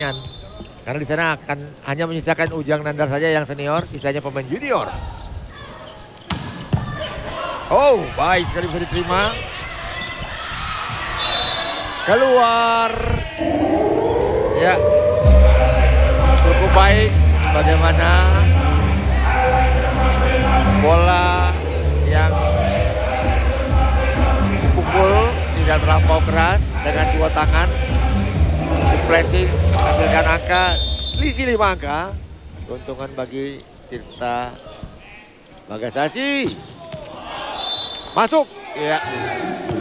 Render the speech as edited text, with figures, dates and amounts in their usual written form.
Karena di sana akan hanya menyisakan Ujang Nandar saja yang senior, sisanya pemain junior. Oh, baik sekali bisa diterima. Keluar. Ya, cukup baik. Bagaimana bola yang pukul tidak terlampau keras dengan dua tangan. Flashing hasilkan angka selisih 5 angka. Keuntungan bagi Tirta Bagasasi. Masuk. Ya.